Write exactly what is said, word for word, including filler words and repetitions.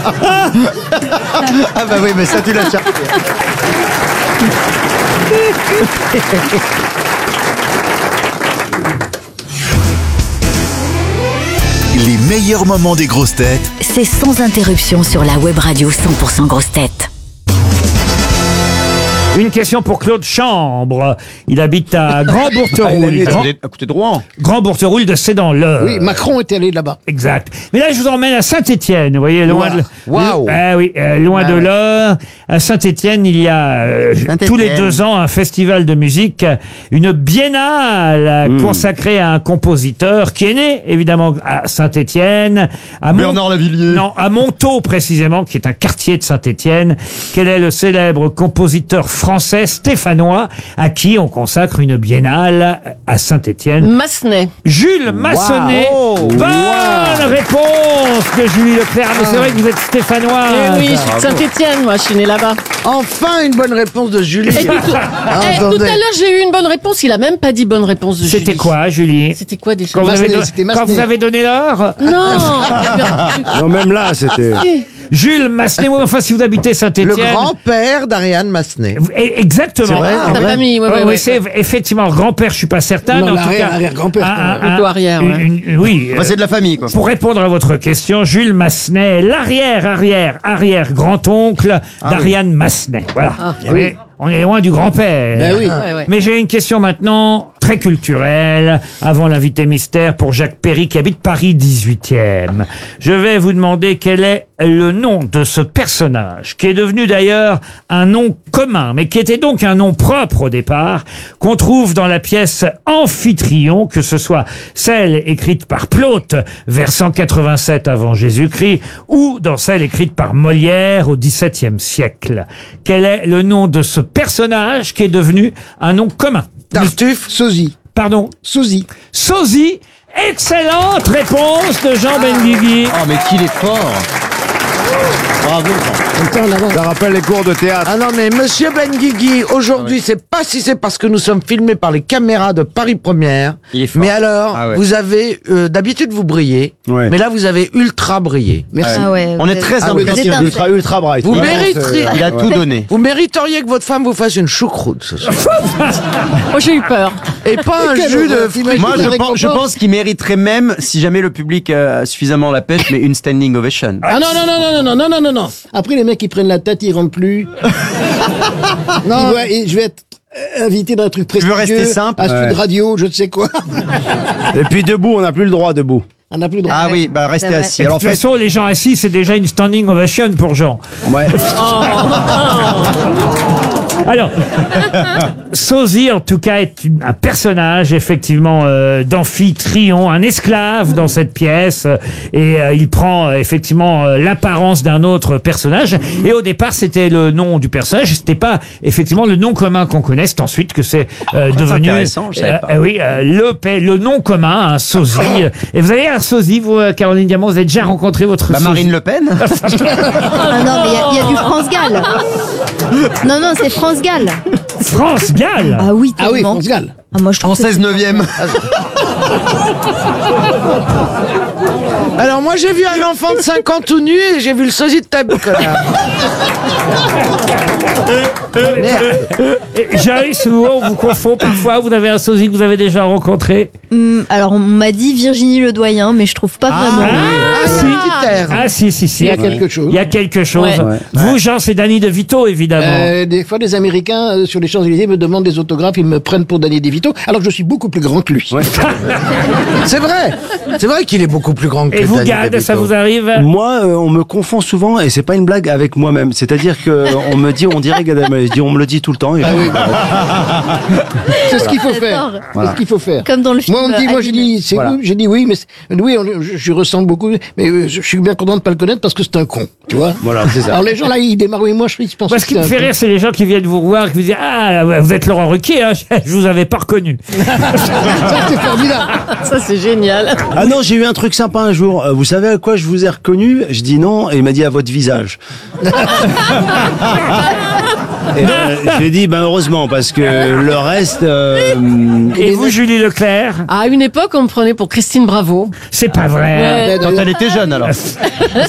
Ah bah oui, mais ça tu l'as cherché. Les meilleurs moments des grosses têtes, c'est sans interruption sur la web radio cent pour cent grosses têtes. Une question pour Claude Chambre. Il habite à Grand-Bourteroul. Grand, À côté de Rouen. Grand-Bourteroul de c'est dans l'Eure. Oui, Macron est allé là-bas. Exact. Mais là, je vous emmène à Saint-Étienne. Vous voyez, loin de, Waouh. Ah oui, euh, loin Ah de ouais. l'Eure. À Saint-Étienne, il y a euh, Saint-Étienne. tous les deux ans un festival de musique, une biennale Mmh. consacrée à un compositeur qui est né évidemment à Saint-Étienne, à Mont- Bernard Lavilliers. Non, à Montaut précisément, qui est un quartier de Saint-Étienne. Quel est le célèbre compositeur français stéphanois à qui on consacre une biennale à Saint-Étienne? Massenet. Jules Massonnet. Wow. Bonne Wow. réponse de Julie Leclerc. Mais c'est vrai que vous êtes stéphanois. Eh oui, je suis de Saint-Étienne, moi, je suis né là-bas. Enfin, une bonne réponse de Julie. Et tout, Ah, eh, tout attendez. à l'heure, j'ai eu une bonne réponse. Il a même pas dit bonne réponse de Julie. C'était quoi, Julie? C'était quoi déjà Quand vous, avez Massenet, don- c'était quand Massenet. vous avez donné l'heure? Non. Non, même là, c'était... Jules Massenet. Oui, enfin, si vous habitez Le Saint-Étienne. grand-père d'Ariane Massenet. Exactement. C'est vrai, Ah, c'est Ta vrai. famille, ouais, Ouais, ouais, ouais, ouais. c'est effectivement grand-père, je suis pas certain. Non, mais en tout l'arrière- cas, arrière-grand-père, un- quand même. un- Plutôt arrière, une- ouais. une- oui. Bah, c'est de la famille, quoi. Pour répondre à votre question, Jules Massenet, l'arrière, arrière, arrière grand-oncle d'Ariane Massenet. Voilà. Vous voyez, on est loin du grand-père. Ben oui. Ouais, ouais. Mais j'ai une question maintenant très culturelle, avant l'invité mystère pour Jacques Perry qui habite Paris dix-huitième. Je vais vous demander quel est le nom de ce personnage, qui est devenu d'ailleurs un nom commun, mais qui était donc un nom propre au départ, qu'on trouve dans la pièce Amphitryon, que ce soit celle écrite par Plaute vers cent quatre-vingt-sept avant Jésus-Christ, ou dans celle écrite par Molière au dix-septième siècle. Quel est le nom de ce personnage qui est devenu un nom commun? Tartuffe, sosie. Pardon? Sosie. Sosie. Excellente réponse de Jean Benguigui. Oh, mais qu'il est fort. Bravo. Attends, là-bas. Ça rappelle les cours de théâtre. Ah non, mais Monsieur Benguigui, aujourd'hui, c'est pas si c'est parce que nous sommes filmés par les caméras de Paris Première. Il est fort. Mais alors, Ah ouais. vous avez, euh, d'habitude, vous brillez. Ouais. Mais là, vous avez ultra brillé. Merci. Ah ouais, On vous est êtes- très Ah oui, impressionnés. vous êtes Ultra, ultra bright. Vous Ouais, mériteriez. c'est- Il a tout donné. Vous mériteriez que votre femme vous fasse une choucroute ce soir. Moi, j'ai eu peur. Et pas un Quel jus de horreur, fruits. t'imagines Moi, je avec pense, mon je corps. pense qu'il mériterait même, si jamais le public a suffisamment la pêche, mais une standing ovation. Ah non, non, non, non, non, non, non, non, non. Après, les mecs, ils prennent la tête, ils rentrent plus. non, je vais être euh, invité dans un truc veux prestigieux. rester simple? Un studio de radio, je ne sais quoi. Et puis debout, on n'a plus le droit debout. On n'a plus le droit. Ah oui, bah restez C'est vrai. assis. Et de Alors, toute en fait, façon, les gens assis, c'est déjà une standing ovation pour Jean. Ouais. Alors, Sosie, en tout cas, est une- un personnage, effectivement, euh, d'Amphitryon, un esclave dans cette pièce, euh, et euh, il prend, euh, effectivement, euh, l'apparence d'un autre personnage. Et au départ, c'était le nom du personnage, c'était pas, effectivement, le nom commun qu'on connaît. C'est ensuite que c'est euh, devenu... intéressant, je savais pas. euh, oui, euh, le, pa- le nom commun, un Sosie. Et vous avez un Sosie, vous, euh, Caroline Diamant, vous avez déjà rencontré votre bah, Sosie? Marine Le Pen. Ah non, mais il y a- il y, a du France Gall. Non, non, c'est France Gall. France Gall. Ah oui, Ah oui, tellement. France Gall. Ah, moi, je trouve En que seize neuvième. Alors moi j'ai vu un enfant de cinq ans tout nu et j'ai vu le sosie de ta connard. Et Joyce, vous, on vous confond parfois, vous avez un sosie que vous avez déjà rencontré? Hum, alors, on m'a dit Virginie Ledoyen, mais je trouve pas vraiment. Ah, si. Terre. Ah, si, si, si. Il y a quelque chose. Il y a quelque chose. Ouais. Ouais. Vous, Jean, c'est Danny DeVito, évidemment. Euh, des fois, des Américains euh, sur les Champs-Élysées me demandent des autographes, ils me prennent pour Danny DeVito, alors que je suis beaucoup plus grand que lui. C'est vrai. C'est vrai qu'il est beaucoup plus grand que Et vous, Danny Gad, DeVito. ça vous arrive? Moi, euh, on me confond souvent, et c'est pas une blague, avec moi-même. C'est-à-dire que on me dit, on dirait Gad Elmaleh. Je dis, on me le dit tout le temps. Et Ah je- oui, bah, c'est ce qu'il faut faire. J'adore. C'est ce qu'il faut faire. Comme dans le film. Moi, on me dit, moi, j'ai dit, c'est Voilà. vous J'ai dit oui, mais c'est- oui, on- je, je ressemble beaucoup, mais euh, je, je suis bien content de pas le connaître parce que c'est un con, tu vois. Voilà, c'est ça. Alors les gens là, ils démarrent, oui, moi, je, ils pensent Moi, ce que qui me c'est fait un rire, c'est les gens qui viennent vous voir et qui vous disent « Ah, vous êtes Laurent Ruquier, hein, je vous avais pas reconnu. con. Ça, c'est formidable. Ça, c'est génial. Ah non, j'ai eu un truc sympa un jour. Euh, Vous savez à quoi je vous ai reconnu? Je dis non, et il m'a dit à votre visage. Et euh, je lui ai dit, ben heureusement, parce que le reste... euh, » Et vous, Julie Leclerc? À une époque, on me prenait pour Christine Bravo. C'est pas vrai. Ouais. Quand elle était jeune, alors.